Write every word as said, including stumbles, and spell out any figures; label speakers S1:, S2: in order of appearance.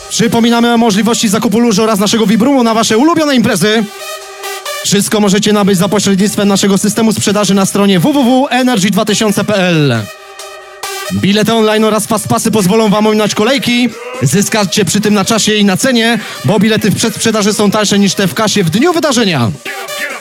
S1: Przypominamy o możliwości zakupu lóż oraz naszego Vibrumu na wasze ulubione imprezy. Wszystko możecie nabyć za pośrednictwem naszego systemu sprzedaży na stronie w w w kropka energy dwa tysiące kropka p l. Bilety online oraz fastpassy pozwolą wam ominąć kolejki. Zyskacie przy tym na czasie i na cenie, bo bilety w przedsprzedaży są tańsze niż te w kasie w dniu wydarzenia.